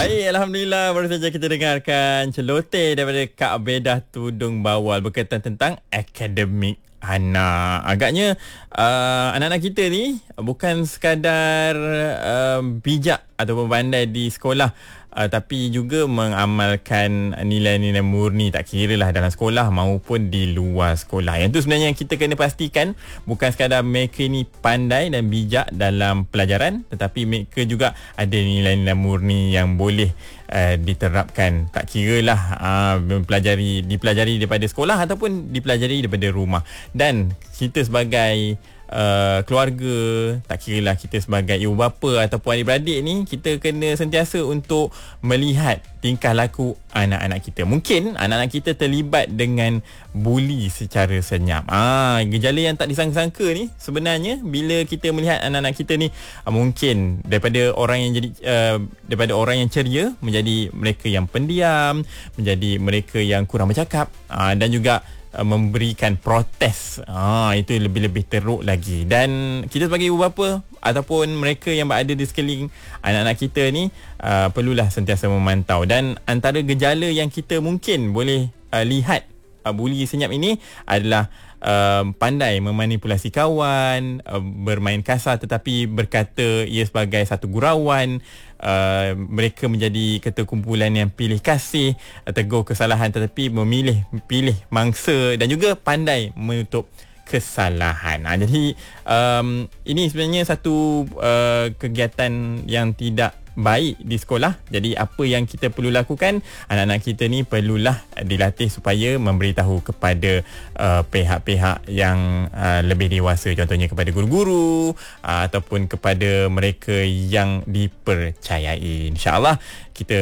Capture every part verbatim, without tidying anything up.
Baik, Alhamdulillah, baru saja kita dengarkan celoteh daripada Kak Bedah Tudung Bawal berkaitan tentang akademik anak. Agaknya uh, anak-anak kita ni bukan sekadar uh, bijak ataupun pandai di sekolah, Uh, tapi juga mengamalkan nilai-nilai murni, tak kira lah dalam sekolah maupun di luar sekolah. Yang tu sebenarnya yang kita kena pastikan, bukan sekadar mereka ni pandai dan bijak dalam pelajaran, tetapi mereka juga ada nilai-nilai murni yang boleh uh, diterapkan. Tak kira lah uh, mempelajari, dipelajari daripada sekolah ataupun dipelajari daripada rumah. Dan kita sebagai Uh, keluarga, tak kira lah kita sebagai ibu bapa ataupun adik-beradik ni, kita kena sentiasa untuk melihat tingkah laku anak-anak kita. Mungkin anak-anak kita terlibat dengan buli secara senyap. Ah, gejala yang tak disangka-sangka ni sebenarnya bila kita melihat anak-anak kita ni, uh, mungkin daripada orang yang jadi uh, daripada orang yang ceria menjadi mereka yang pendiam, menjadi mereka yang kurang bercakap, uh, dan juga memberikan protes. Ah, itu lebih-lebih teruk lagi. Dan kita sebagai ibu bapa ataupun mereka yang berada di sekeliling anak-anak kita ni, uh, perlulah sentiasa memantau. Dan antara gejala yang kita mungkin boleh uh, lihat uh, buli senyap ini adalah Uh, pandai memanipulasi kawan, uh, bermain kasar tetapi berkata ia sebagai satu gurauan, uh, mereka menjadi ketua kumpulan yang pilih kasih, uh, tegur kesalahan tetapi memilih pilih mangsa, dan juga pandai menutup kesalahan. Ha, jadi um, ini sebenarnya satu uh, kegiatan yang tidak baik di sekolah. Jadi apa yang kita perlu lakukan, anak-anak kita ni perlulah dilatih supaya memberitahu kepada uh, pihak-pihak yang uh, lebih dewasa, contohnya kepada guru-guru uh, ataupun kepada mereka yang dipercayai. InsyaAllah kita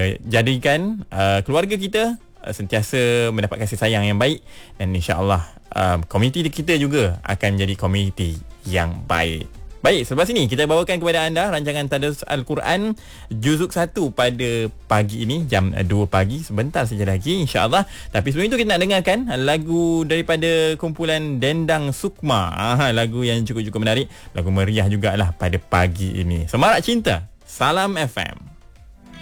jadikan uh, keluarga kita uh, sentiasa mendapat kasih sayang yang baik, dan insyaAllah uh, komuniti kita juga akan menjadi komuniti yang baik. Baik, selepas ini kita bawakan kepada anda rancangan Tadarus Al-Quran Juzuk satu pada pagi ini, jam dua pagi, sebentar saja lagi insya-Allah. Tapi sebelum itu kita nak dengarkan lagu daripada kumpulan Dendang Sukma. Ah, lagu yang cukup-cukup menarik, lagu meriah jugalah pada pagi ini. Semarak Cinta, Salam F M.